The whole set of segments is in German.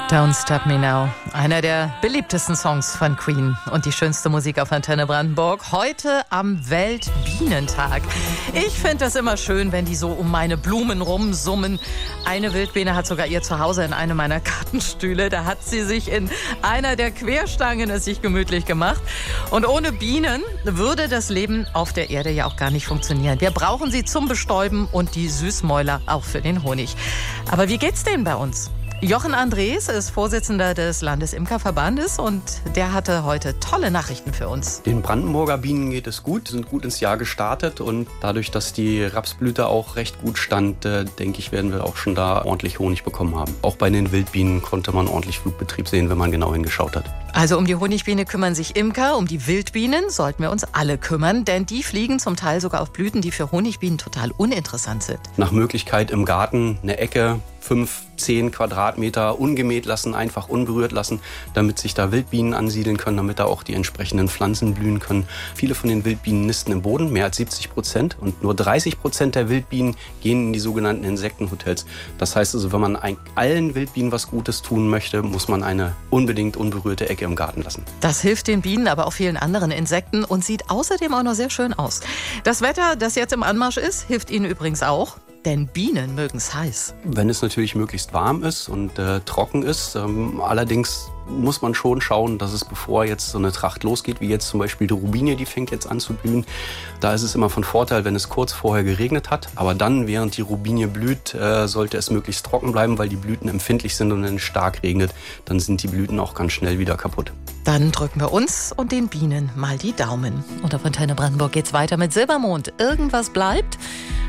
Don't Stop Me Now. Einer der beliebtesten Songs von Queen und die schönste Musik auf Antenne Brandenburg. Heute am Weltbienentag. Ich finde das immer schön, wenn die so um meine Blumen rumsummen. Eine Wildbiene hat sogar ihr Zuhause in einem meiner Gartenstühle. Da hat sie sich in einer der Querstangen es sich gemütlich gemacht. Und ohne Bienen würde das Leben auf der Erde ja auch gar nicht funktionieren. Wir brauchen sie zum Bestäuben und die Süßmäuler auch für den Honig. Aber wie geht's denen bei uns? Jochen Andres ist Vorsitzender des Landesimkerverbandes und der hatte heute tolle Nachrichten für uns. Den Brandenburger Bienen geht es gut, sind gut ins Jahr gestartet und dadurch, dass die Rapsblüte auch recht gut stand, denke ich, werden wir auch schon da ordentlich Honig bekommen haben. Auch bei den Wildbienen konnte man ordentlich Flugbetrieb sehen, wenn man genau hingeschaut hat. Also um die Honigbiene kümmern sich Imker, um die Wildbienen sollten wir uns alle kümmern, denn die fliegen zum Teil sogar auf Blüten, die für Honigbienen total uninteressant sind. Nach Möglichkeit im Garten eine Ecke, 5-10 Quadratmeter ungemäht lassen, einfach unberührt lassen, damit sich da Wildbienen ansiedeln können, damit da auch die entsprechenden Pflanzen blühen können. Viele von den Wildbienen nisten im Boden, mehr als 70%, und nur 30% der Wildbienen gehen in die sogenannten Insektenhotels. Das heißt also, wenn man allen Wildbienen was Gutes tun möchte, muss man eine unbedingt unberührte Ecke im Garten lassen. Das hilft den Bienen, aber auch vielen anderen Insekten und sieht außerdem auch noch sehr schön aus. Das Wetter, das jetzt im Anmarsch ist, hilft ihnen übrigens auch. Denn Bienen mögen es heiß. Wenn es natürlich möglichst warm ist und trocken ist. Allerdings muss man schon schauen, dass es, bevor jetzt so eine Tracht losgeht, wie jetzt zum Beispiel die Robinie, die fängt jetzt an zu blühen, da ist es immer von Vorteil, wenn es kurz vorher geregnet hat. Aber dann, während die Robinie blüht, sollte es möglichst trocken bleiben, weil die Blüten empfindlich sind und wenn es stark regnet, dann sind die Blüten auch ganz schnell wieder kaputt. Dann drücken wir uns und den Bienen mal die Daumen. Und auf Antenne Brandenburg geht's weiter mit Silbermond. Irgendwas bleibt.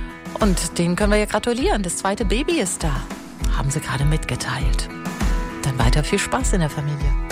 Und denen können wir ja gratulieren. Das zweite Baby ist da. Haben sie gerade mitgeteilt. Dann weiter viel Spaß in der Familie.